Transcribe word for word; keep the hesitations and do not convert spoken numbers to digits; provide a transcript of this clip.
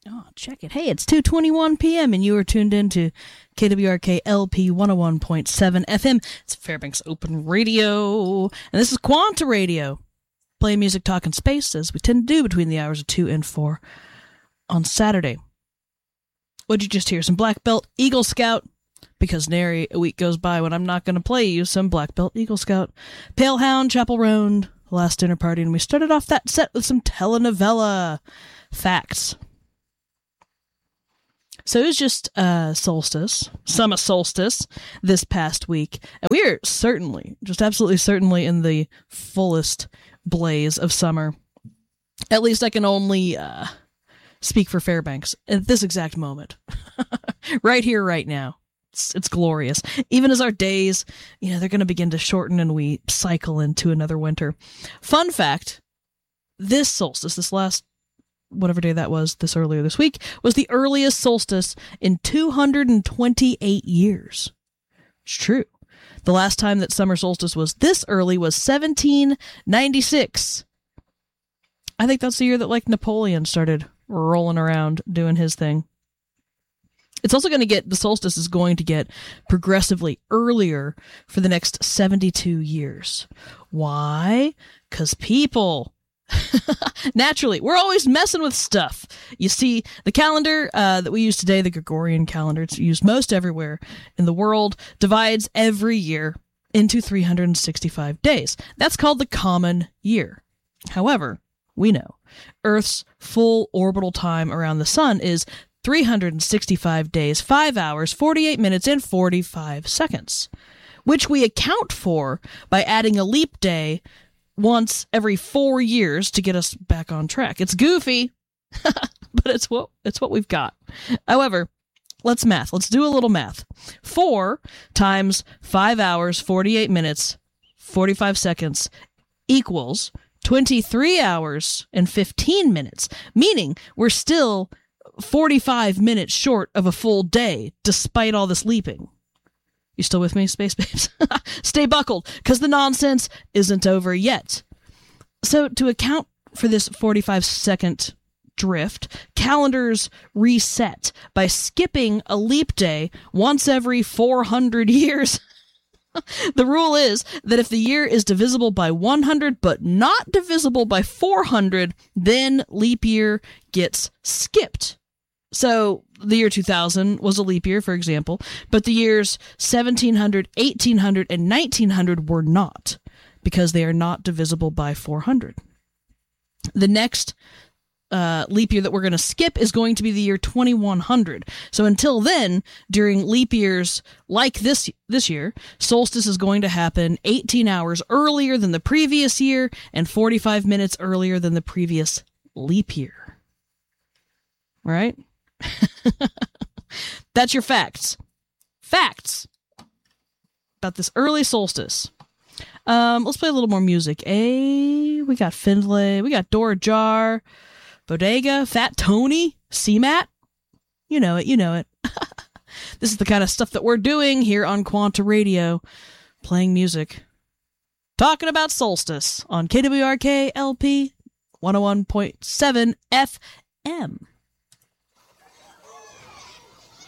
Oh, check it. Hey, it's two twenty-one p.m. and you are tuned in to K W R K L P one oh one point seven F M. It's Fairbanks Open Radio, and this is Quanta Radio. Playing music, talking space, as we tend to do between the hours of two and four on Saturday. What'd you just hear? Some Black Belt Eagle Scout, because nary a week goes by when I'm not going to play you some Black Belt Eagle Scout. Pale Hound, Chapel Roan, Last Dinner Party, and we started off that set with some telenovela facts. So it was just uh, solstice, summer solstice, this past week. And we are certainly, just absolutely certainly in the fullest blaze of summer. At least I can only uh, speak for Fairbanks at this exact moment. Right here, right now. It's, it's glorious. Even as our days, you know, they're going to begin to shorten and we cycle into another winter. Fun fact, this solstice, this last whatever day that was, this earlier this week, was the earliest solstice in two hundred twenty-eight years. It's true. The last time that summer solstice was this early was seventeen ninety-six. I think that's the year that, like, Napoleon started rolling around doing his thing. It's also going to get, the solstice is going to get progressively earlier for the next seventy-two years. Why? Because people... Naturally, we're always messing with stuff. You see, the calendar uh, that we use today, the Gregorian calendar, it's used most everywhere in the world, divides every year into three hundred sixty-five days. That's called the common year. However, we know Earth's full orbital time around the sun is three hundred sixty-five days, five hours, forty-eight minutes, and forty-five seconds, which we account for by adding a leap day once every four years to get us back on track. It's goofy, but it's what it's what we've got. However, let's math. Let's do a little math. Four times five hours, forty-eight minutes, forty-five seconds equals twenty-three hours and fifteen minutes, meaning we're still forty-five minutes short of a full day, despite all this leaping. You still with me, Space Babes? Stay buckled, because the nonsense isn't over yet. So to account for this forty-five second drift, calendars reset by skipping a leap day once every four hundred years. The rule is that if the year is divisible by one hundred but not divisible by four hundred, then leap year gets skipped. So the year two thousand was a leap year, for example, but the years seventeen hundred, eighteen hundred, and nineteen hundred were not, because they are not divisible by four hundred. The next uh, leap year that we're going to skip is going to be the year twenty-one hundred. So until then, during leap years like this this year, solstice is going to happen eighteen hours earlier than the previous year and forty-five minutes earlier than the previous leap year. All right? That's your facts. Facts about this early solstice. Um, let's play a little more music. A, we got Findlay, we got Dora Jar, Bodega, Fat Tony, C-Mat. You know it, you know it. This is the kind of stuff that we're doing here on Quanta Radio, playing music, talking about solstice on K W R K L P one oh one point seven F M.